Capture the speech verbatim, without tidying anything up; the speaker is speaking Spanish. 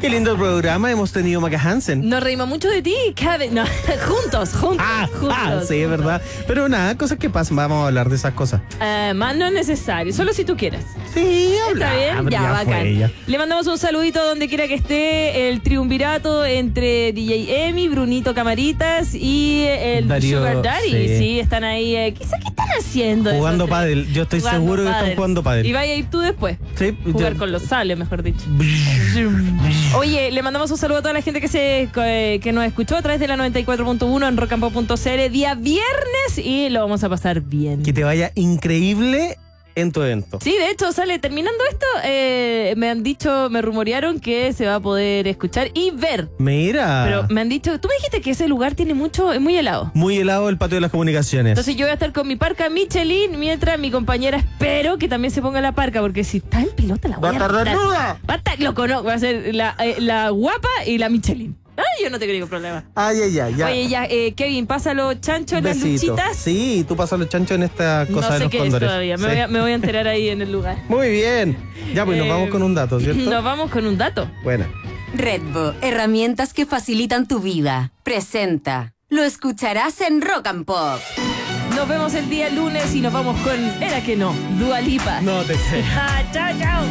Qué lindo programa hemos tenido, Maca Hansen. Nos reímos mucho de ti, cada... no, juntos, juntos, Ah, juntos. ah, sí, es verdad. Pero nada, cosas que pasan, vamos a hablar de esas cosas. Uh, más no es necesario, solo si tú quieres. Sí, ¿Está bien? Ya, ya bacán. fue, ya. Le mandamos un saludito donde quiera que esté el triunvirato entre D J Emi, Brunito Camaritas y el Darío, Sugar Daddy. Sí. sí. están ahí. Eh, ¿qué, ¿Qué están haciendo? Jugando esos tres? pádel. Yo estoy Jugando seguro que pádel. están jugando pádel. Y vaya a ir tú después. Sí, Jugar yo- con los sales, mejor dicho. Oye, le mandamos un saludo a toda la gente que se que, que nos escuchó a través de la noventa y cuatro punto uno en rock and pop punto c l día viernes y lo vamos a pasar bien. Que te vaya increíble en tu evento. Sí, de hecho, sale terminando esto, eh, me han dicho, me rumorearon que se va a poder escuchar y ver. Mira. Pero me han dicho, tú me dijiste que ese lugar tiene mucho, es muy helado. Muy helado el patio de las comunicaciones. Entonces yo voy a estar con mi parca Michelin mientras mi compañera espero que también se ponga la parca, porque si está en pilota la voy ¡Va a a estar arreglar. desnuda! Va a estar, lo conozco, va a ser la, eh, la guapa y la Michelin. Ay, yo no tengo ningún problema. Ay, ay, ay, ya. Oye, ya, eh, Kevin, pasa los chanchos en las Besito. luchitas. Sí, tú pasas los chanchos en esta cosa No de sé los qué cóndores. es todavía, me, Sí. voy a, me voy a enterar ahí en el lugar. Muy bien. Ya, pues nos Eh, vamos con un dato, ¿cierto? Nos vamos con un dato. Buena. Redbo, herramientas que facilitan tu vida. Presenta. Lo escucharás en Rock and Pop. Nos vemos el día lunes y nos vamos con Era que no, Dua Lipa. No te sé. Ah, chao, chao.